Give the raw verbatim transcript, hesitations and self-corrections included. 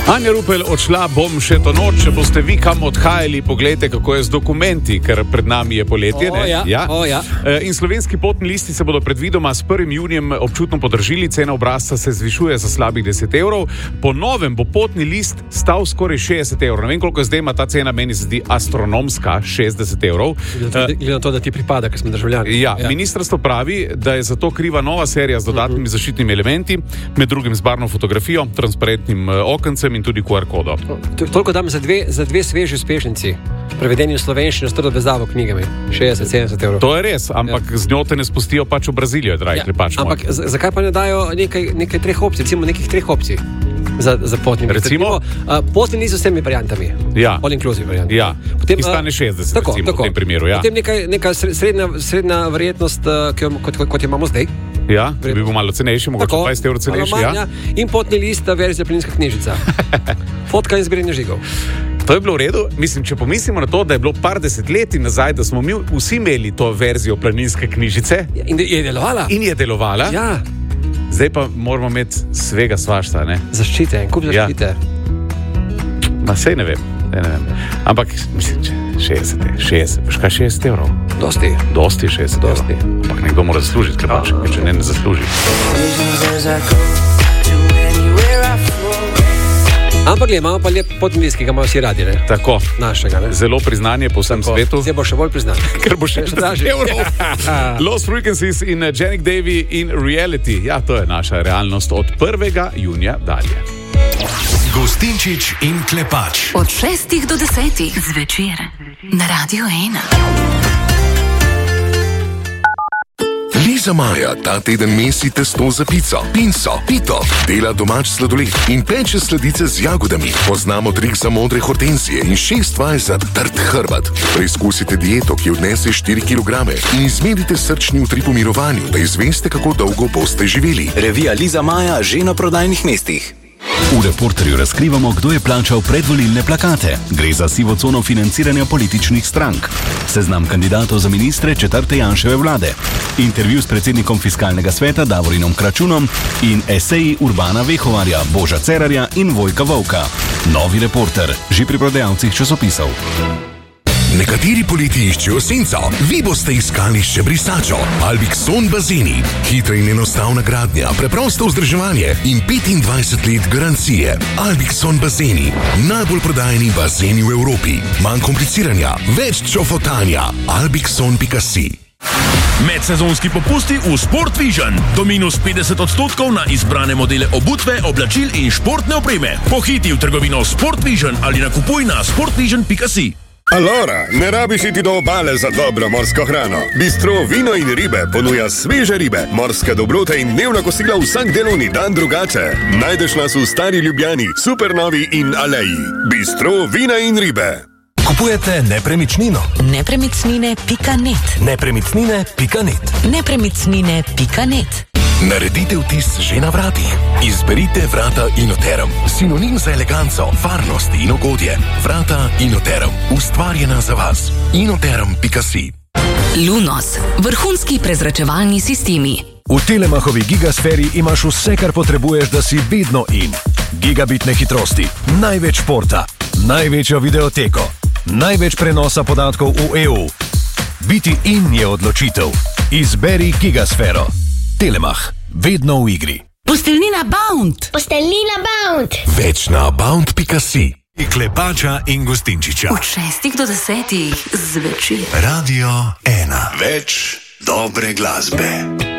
Anja Rupel odšla, bom še to noč, če boste vi kam odhajali, pogledajte, kako je z dokumenti, ker pred nami je poletje. O, ja, ja. O, ja. In slovenski potni listi se bodo predvidoma s prvim junijem občutno podražili, cena obrazca se zvišuje za slabih deset evrov. Po novem bo potni list stal skoraj šestdeset evrov. Ne vem, koliko zdaj ima ta cena, meni se zdi astronomska, šestdeset evrov. Glede na to, da ti pripada, ker smo državljani. Ja, ja. Ministrstvo pravi, da je zato kriva nova serija z dodatnimi uh-huh. zaščitnimi elementi, med drugim z barvno fotografijo, transparentnim okencem in tudi Q R kodo. Toliko dam za dve, za dve sveži uspešnici, prevedeni v slovenščino s trdo vezavo knjigami, šestdeset sedemdeset evrov. To je res, ampak ja. z njo te ne spustijo pač v Brazilijo, dragi ja. klepač. Ampak z, zakaj pa ne dajo nekaj, nekaj treh opcij, recimo nekih treh opcij za, za potni list? Recimo? Uh, potni list z vsemi variantami, ja. all inclusive variantami. Ja, potem, ki stane šestdeset, tako, recimo, tako. v tem primeru. Ja. Potem nekaj, neka srednja, srednja verjetnost, uh, kot, kot, kot jo imamo zdaj. Ja, bi bil malo cenejši, mogoče dvajset evrov cenejši. Ja. In potni list, verzija planinska knjižica. Fotka in zbiranje žigov. To je bilo v redu. Mislim, če pomislimo na to, da je bilo par desetletij nazaj, da smo mi vsi imeli to verzijo planinske knjižice. Ja, in je delovala. In je delovala. Ja. Zdaj pa moramo imeti svega svašta, ne? Zaščite, en kup zaščite. Ja. Ma sej ne vem. Ne, ne vem. Ampak, mislim, če šestdeset, šestdeset, veš kaj šestdeset evrov? Dosti. Dosti šestdeset Dosti. evrov. Ampak nekdo mora zaslužiti, ker pač, če ne, ne zasluži. Ampak gled, imamo pa lep potni list, ki ga imajo vsi radi, ne? Tako. Našega, ne? Zelo priznanje po vsem Tako. svetu. Zdaj bo še bolj priznanje. Ker bo še šestdeset evrov. Lost Frequencies in Janik Davy in Reality. Ja, to je naša realnost od prvega junija dalje. Gostinčič in Klepač. Od šestih do desetih zvečer na Radio ena. Liza Maja ta teden mesi testo za pico, pinco, pito, dela domač sladoled in peče sladice z jagodami. Poznamo trik za modre hortenzije in šest vaj za trd hrbet. Preizkusite dieto, ki odnese štiri kilograme in izmerite srčni utrip v mirovanju, da izveste, kako dolgo boste živeli. Revija Liza Maja že na prodajnih mestih. V Reporterju razkrivamo, kdo je plačal predvolilne plakate. Gre za sivo cono financiranja političnih strank. Seznam kandidatov za ministre četrte Janševe vlade. Intervju s predsednikom fiskalnega sveta Davorinom Kračunom in eseji Urbana Vehovarja, Boža Cerarja in Vojka Volka. Novi Reporter, že pri prodajalcih časopisov. Nekateri poleti iščejo senco, vi boste iskali še brisačo. Albixon bazeni. Hitra in enostavna gradnja, preprosto vzdrževanje in petindvajset let garancije. Albixon bazeni. Najbolj prodajeni bazeni v Evropi. Manj kompliciranja, več čofotanja. albixon pika si. Medsezonski popusti v Sport Vision. Do minus petdeset odstotkov na izbrane modele obutve, oblačil in športne opreme. Pohiti v trgovino Sport Vision ali nakupuj na sportvision pika si. Alora, ne rabiš iti do obale za dobro morsko hrano. Bistro Vino in ribe ponuja sveže ribe, morske dobrote in dnevna kosila vsak delovni dan drugače. Najdeš nas v Stari Ljubljani, Supernovi in Aleji. Bistro Vina in ribe. Kupujete nepremičnino? Nepremičnine pika net. Nepremičnine pika net. Nepremičnine pika net. Naredite vtis že na vratih. Izberite vrata Inoterum. Sinonim za eleganco, varnost in ugodje. Vrata Inoterum. Ustvarjena za vas. inoterum pika si. Lunos. Vrhunski prezračevalni sistemi. V Telemachovi gigasferi imaš vse, kar potrebuješ, da si vedno in. Gigabitne hitrosti, največ športa, največjo videoteko, največ prenosa podatkov v E U. Biti in je odločitev. Izberi gigasfero. Telemach. Vedno v igri. Posteljnina Bound. Posteljnina Bound. Več na bound pika si. Klepača in Gostinčiča. Od šestih do desetih zvečer. Radio ena. Več dobre glasbe.